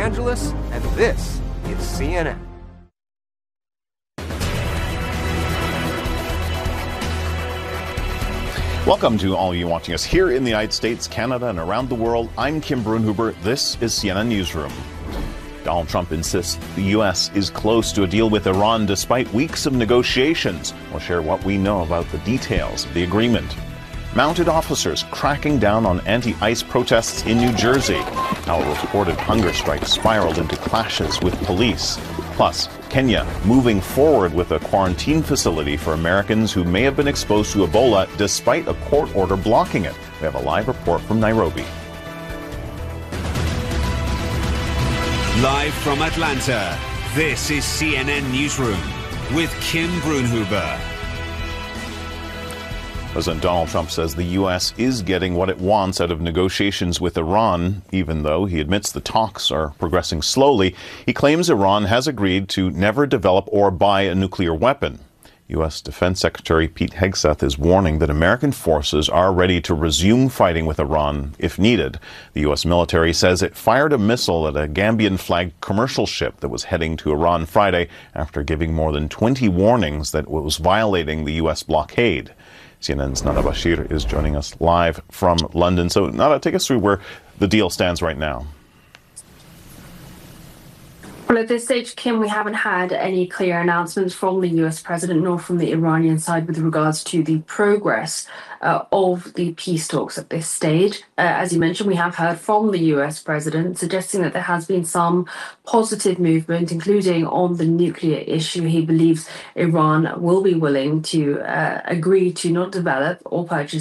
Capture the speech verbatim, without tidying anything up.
Angeles, and this is C N N. Welcome to all you watching us here in the United States, Canada, and around the world. I'm Kim Brunhuber. This is C N N Newsroom. Donald Trump insists the U S is close to a deal with Iran despite weeks of negotiations. We'll share what we know about the details of the agreement. Mounted officers cracking down on anti-ICE protests in New Jersey. How a reported hunger strike spiraled into clashes with police. Plus, Kenya moving forward with a quarantine facility for Americans who may have been exposed to Ebola despite a court order blocking it. We have a live report from Nairobi. Live from Atlanta, this is C N N Newsroom with Kim Brunhuber. President Donald Trump says the U S is getting what it wants out of negotiations with Iran, even though he admits the talks are progressing slowly. He claims Iran has agreed to never develop or buy a nuclear weapon. U S Defense Secretary Pete Hegseth is warning that American forces are ready to resume fighting with Iran if needed. The U S military says it fired a missile at a Gambian-flagged commercial ship that was heading to Iran Friday after giving more than twenty warnings that it was violating the U S blockade. C N N's Nada Bashir is joining us live from London. So, Nada, take us through where the deal stands right now. Well, at this stage, Kim, we haven't had any clear announcements from the U S president nor from the Iranian side with regards to the progress uh, of the peace talks at this stage. Uh, as you mentioned, we have heard from the U S president suggesting that there has been some positive movement, including on the nuclear issue. He believes Iran will be willing to uh, agree to not develop or purchase